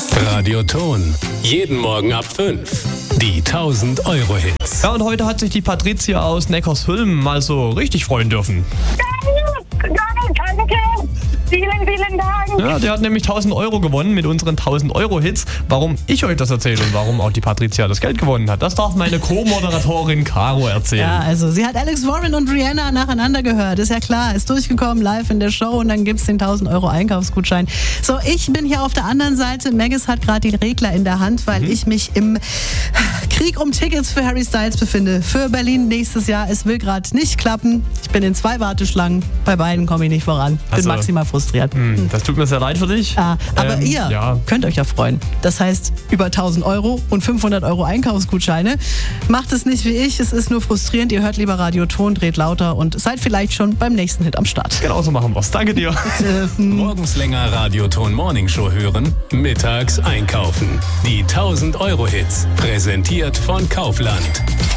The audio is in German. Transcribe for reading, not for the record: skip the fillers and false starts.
Radioton. Jeden Morgen ab 5. Die 1000-Euro-Hits. Ja, und heute hat sich die Patricia aus Neckarsulm mal so richtig freuen dürfen. Danke. Vielen Dank. Ja, die hat nämlich 1000 Euro gewonnen mit unseren 1000-Euro-Hits. Warum ich euch das erzähle und warum auch die Patricia das Geld gewonnen hat, das darf meine Co-Moderatorin Caro erzählen. Ja, also sie hat Alex Warren und Rihanna nacheinander gehört. Ist ja klar, ist durchgekommen live in der Show und dann gibt's den 1000 Euro Einkaufsgutschein. So, ich bin hier auf der anderen Seite. Maggis hat gerade die Regler in der Hand, weil ich mich im Krieg um Tickets für Harry Styles befinde. Für Berlin nächstes Jahr. Es will gerade nicht klappen. Ich bin in 2 Warteschlangen. Bei beiden komme ich nicht voran. Bin maximal frustriert. Das tut mir sehr leid für dich. Aber ihr könnt euch ja freuen. Das heißt, über 1000 Euro und 500 Euro Einkaufsgutscheine. Macht es nicht wie ich. Es ist nur frustrierend. Ihr hört lieber Radioton, dreht lauter und seid vielleicht schon beim nächsten Hit am Start. Genau so machen wir's. Danke dir. Morgens länger Radioton Morning Show hören, mittags einkaufen. Die 1000-Euro-Hits. Präsentiert von Kaufland.